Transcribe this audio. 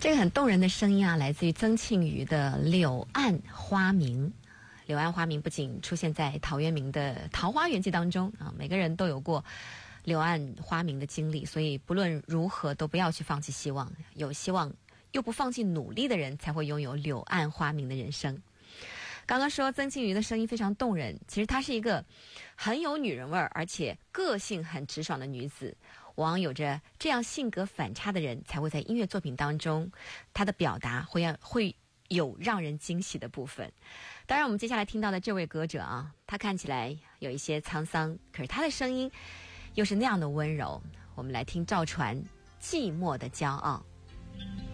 这个很动人的声音啊，来自于曾庆瑜的《柳暗花明》。柳暗花明不仅出现在陶渊明的《桃花源记》当中啊，每个人都有过柳暗花明的经历，所以不论如何都不要去放弃希望，有希望又不放弃努力的人才会拥有柳暗花明的人生。刚刚说曾庆瑜的声音非常动人，其实她是一个很有女人味儿而且个性很直爽的女子，往往有着这样性格反差的人才会在音乐作品当中，她的表达会有让人惊喜的部分。当然我们接下来听到的这位歌者啊，他看起来有一些沧桑，可是他的声音又是那样的温柔。我们来听赵传《寂寞的骄傲》。